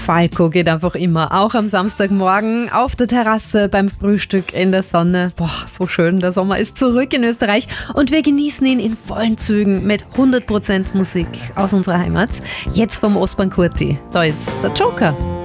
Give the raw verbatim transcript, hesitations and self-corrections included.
Falco geht einfach immer, auch am Samstagmorgen auf der Terrasse beim Frühstück in der Sonne. Boah, so schön, der Sommer ist zurück in Österreich und wir genießen ihn in vollen Zügen mit hundert Prozent Musik aus unserer Heimat. Jetzt vom Ostbahn Kurti, da ist der Joker.